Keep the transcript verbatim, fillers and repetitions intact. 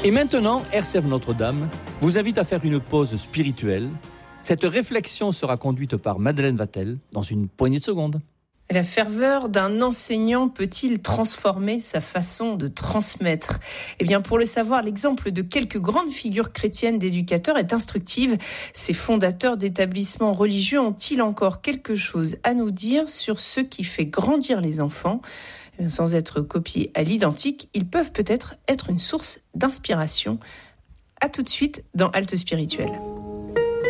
Et maintenant, R C F Notre-Dame vous invite à faire une pause spirituelle. Cette réflexion sera conduite par Madeleine Vatel dans une poignée de secondes. La ferveur d'un enseignant peut-il transformer sa façon de transmettre ? Eh bien, pour le savoir, l'exemple de quelques grandes figures chrétiennes d'éducateurs est instructif. Ces fondateurs d'établissements religieux ont-ils encore quelque chose à nous dire sur ce qui fait grandir les enfants ? Eh bien, sans être copiés à l'identique, ils peuvent peut-être être une source d'inspiration. À tout de suite dans Halte Spirituelle.